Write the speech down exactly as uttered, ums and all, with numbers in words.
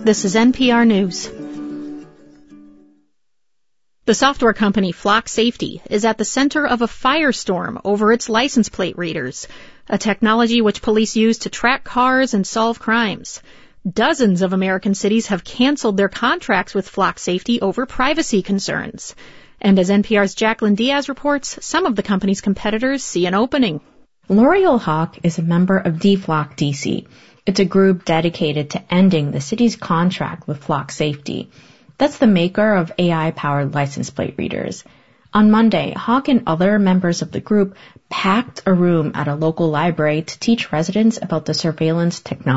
This is N P R News. The software company Flock Safety is at the center of a firestorm over its license plate readers, a technology which police use to track cars and solve crimes. Dozens of American cities have canceled their contracts with Flock Safety over privacy concerns. And as N P R's Jacqueline Diaz reports, some of the company's competitors see an opening. L'Oreal Hawk is a member of D-Flock D C. It's a group dedicated to ending the city's contract with Flock Safety. That's the maker of A I-powered license plate readers. On Monday, Hawk and other members of the group packed a room at a local library to teach residents about the surveillance technology.